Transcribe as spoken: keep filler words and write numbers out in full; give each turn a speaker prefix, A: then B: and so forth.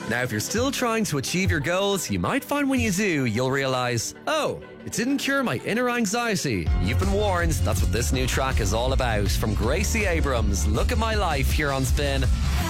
A: Now, if you're still trying to achieve your goals, you might find when you do, you'll realise, oh, it didn't cure my inner anxiety. You've been warned. That's what this new track is all about. From Gracie Abrams, Look at My Life, here on Spin.